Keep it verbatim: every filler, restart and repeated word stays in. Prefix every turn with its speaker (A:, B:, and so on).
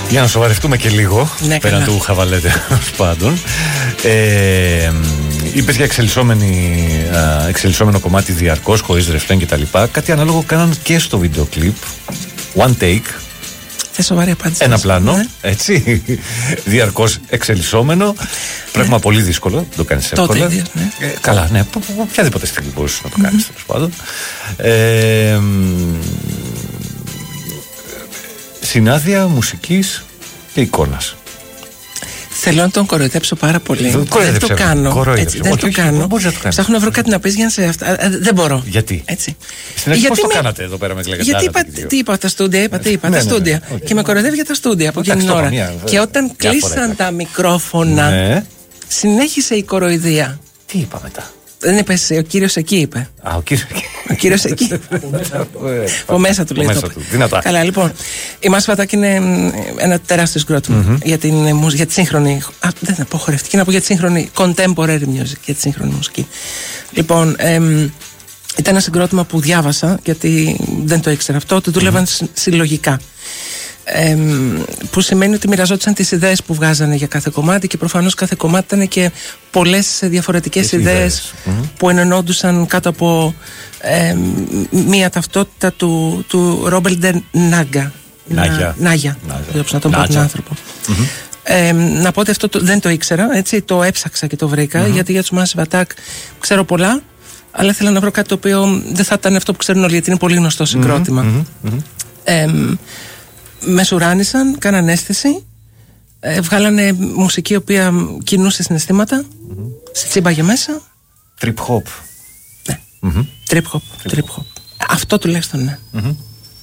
A: Για να σοβαρευτούμε και λίγο,
B: ναι,
A: πέραν
B: καλά.
A: του χαβαλέτε πάντων. Ε, είπες για εξελισσόμενο κομμάτι διαρκώς, χωρίς ρεφρέν κτλ. Κάτι ανάλογο κάναν και στο βίντεο κλιπ. One take.
B: Θες σοβαρή απάντηση.
A: Ένα πλάνο,
B: ναι.
A: έτσι. Διαρκώς εξελισσόμενο. Πράγμα ναι. πολύ δύσκολο. Το κάνεις εύκολα.
B: Τότε ίδιος, ναι.
A: ε, καλά, ναι. Οποιαδήποτε στιγμή μπορείς να το κάνεις, τέλος πάντων. Ε, συνάδεια μουσικής και εικόνας.
B: Θέλω να τον κοροϊδέψω πάρα πολύ.
A: Δεν,
B: δεν το κάνω. Έτσι, δεν
A: όχι,
B: το
A: όχι,
B: κάνω.
A: Μπορείς να το κάνεις.
B: Ψάχνω να βρω κάτι να πεις για να σε αυτά. Δεν μπορώ.
A: Γιατί?
B: Έτσι.
A: Στην αρχή πώς το
B: με...
A: κάνατε εδώ πέρα με κλαίγατε.
B: Γιατί είπα, τι είπα τα στούντια, είπα, τι είπα,
A: ναι,
B: τα στούντια.
A: Ναι, ναι, okay.
B: Και με κοροϊδεύει για τα στούντια από εκείνη την ώρα.
A: Μία,
B: και όταν κλείσαν τα μικρόφωνα, ναι. συνέχισε η κοροϊδία.
A: Τι είπα μετά?
B: Δεν είπε, ο κύριος εκεί είπε.
A: Α, ο κύριος εκεί.
B: Ο κύριος εκεί. Από μέσα του λέει.
A: Μέσα του. Δυνατά.
B: Καλά, λοιπόν. Η Μάση Φατάκη είναι ένα τεράστιο συγκρότημα mm-hmm. για, την, για τη σύγχρονη. Α, δεν θα πω χορευτική, να πω για τη σύγχρονη contemporary music, για τη σύγχρονη μουσική. Λοιπόν, εμ, ήταν ένα συγκρότημα που διάβασα, γιατί δεν το ήξερα αυτό, ότι δούλευαν mm-hmm. συλλογικά. Ε, που σημαίνει ότι μοιραζόντουσαν τις ιδέες που βγάζανε για κάθε κομμάτι και προφανώς κάθε κομμάτι ήταν και πολλές διαφορετικές ιδέες, ιδέες. Mm-hmm. που ενενόντουσαν κάτω από ε, μία ταυτότητα του, του Ρόμπερτ Νάγια.
A: Νάγια.
B: Νάγια. Να τον πω τον άνθρωπο. Mm-hmm. Ε, να πω ότι αυτό το, δεν το ήξερα, έτσι, το έψαξα και το βρήκα, mm-hmm. γιατί για τους Massive Attack ξέρω πολλά, αλλά ήθελα να βρω κάτι το οποίο δεν θα ήταν αυτό που ξέρουν όλοι, γιατί είναι πολύ γνωστό συγκρότημα. Mm-hmm. Mm-hmm. Ε, μεσουράνησαν, κάναν αίσθηση, ε, βγάλανε μουσική η οποία κινούσε συναισθήματα, mm-hmm. σε τσίμπαγε μέσα.
A: Trip hop.
B: Ναι. Mm-hmm. Trip hop. Trip hop. Αυτό τουλάχιστον ναι.
A: Mm-hmm.